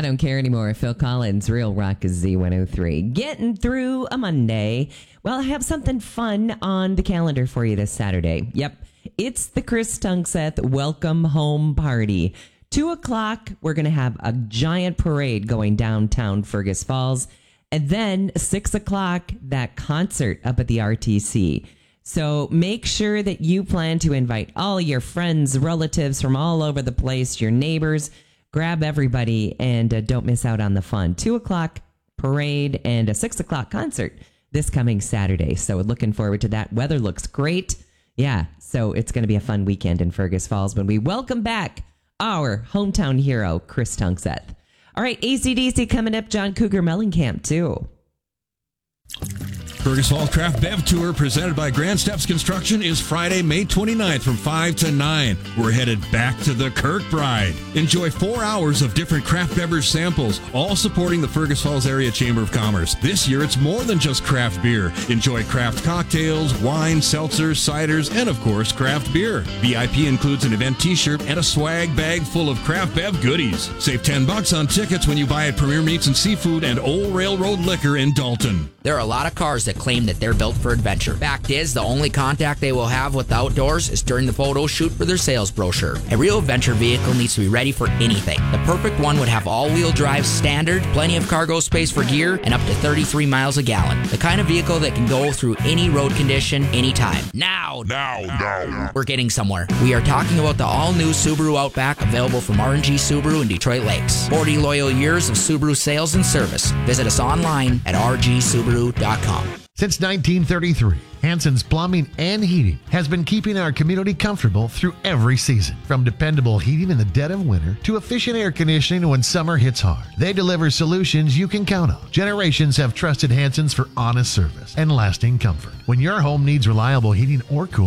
I don't care anymore. Phil Collins, Real Rock is Z103. Getting through a Monday. Well, I have something fun on the calendar for you this Saturday. Yep. It's the Chris Tunkseth Welcome Home Party. 2 o'clock, we're going to have a giant parade going downtown Fergus Falls. And then 6 o'clock, that concert up at the RTC. So make sure that you plan to invite all your friends, relatives from all over the place, your neighbors. Grab everybody and don't miss out on the fun. 2 o'clock parade and a 6 o'clock concert this coming Saturday. So looking forward to that. Weather looks great. Yeah, so it's going to be a fun weekend in Fergus Falls when we welcome back our hometown hero, Chris Tunkseth. All right, AC/DC coming up, John Cougar Mellencamp too. Fergus Falls Craft Bev Tour presented by Grand Steps Construction is Friday, May 29th from 5 to 9. We're headed back to the Kirkbride. Enjoy 4 hours of different craft beverage samples, all supporting the Fergus Falls Area Chamber of Commerce. This year, it's more than just craft beer. Enjoy craft cocktails, wine, seltzers, ciders, and of course, craft beer. VIP includes an event t-shirt and a swag bag full of craft bev goodies. Save $10 on tickets when you buy at Premier Meats and Seafood and Old Railroad Liquor in Dalton. There are a lot of cars that claim that they're built for adventure. Fact is, the only contact they will have with the outdoors is during the photo shoot for their sales brochure. A real adventure vehicle needs to be ready for anything. The perfect one would have all-wheel drive standard, plenty of cargo space for gear, and up to 33 miles a gallon. The kind of vehicle that can go through any road condition, anytime. Now. We're getting somewhere. We are talking about the all-new Subaru Outback, available from R&G Subaru in Detroit Lakes. 40 loyal years of Subaru sales and service. Visit us online at rgsubaru.com. Since 1933, Hansen's Plumbing and Heating has been keeping our community comfortable through every season. From dependable heating in the dead of winter to efficient air conditioning when summer hits hard, they deliver solutions you can count on. Generations have trusted Hansen's for honest service and lasting comfort. When your home needs reliable heating or cooling,